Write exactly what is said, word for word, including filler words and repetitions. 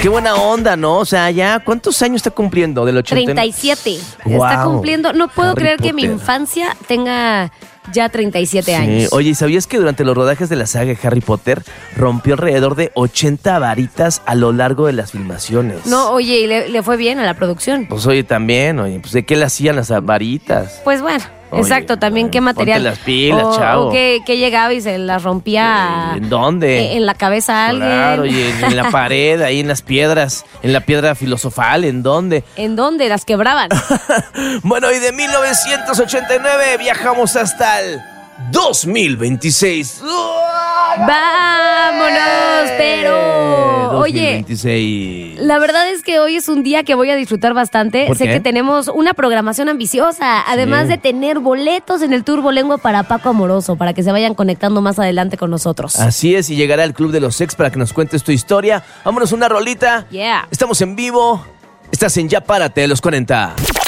Qué buena onda, ¿no? O sea, ya, ¿cuántos años está cumpliendo del ochenta? treinta y siete. Wow. Está cumpliendo. No puedo Harry creer que mi Potter. infancia tenga ya treinta y siete Sí. años. Oye, ¿y sabías que durante los rodajes de la saga de Harry Potter rompió alrededor de ochenta varitas a lo largo de las filmaciones? No, oye, y le, le fue bien a la producción. Pues oye, también, oye, pues ¿de qué le hacían las varitas? Pues bueno, Oye, exacto, también qué ponte material. las pilas, o, chavo. O que, que llegaba y se las rompía. ¿En dónde? En la cabeza a alguien. Claro, oye, en la pared, ahí en las piedras, en la piedra filosofal, ¿en dónde? ¿En dónde? Las quebraban. Bueno, y de mil novecientos ochenta y nueve viajamos hasta el dos mil veintiséis. ¡Vámonos! Pero, oye, dos mil veintiséis. la verdad es que hoy es un día que voy a disfrutar bastante. ¿Por Sé qué? que tenemos una programación ambiciosa, además Sí. de tener boletos en el Turbo Lengua para Paco Amoroso, para que se vayan conectando más adelante con nosotros. Así es, y llegará el Club de los Ex para que nos cuentes tu historia. Vámonos una rolita. Yeah. Estamos en vivo. Estás en Ya Párate de los cuarenta.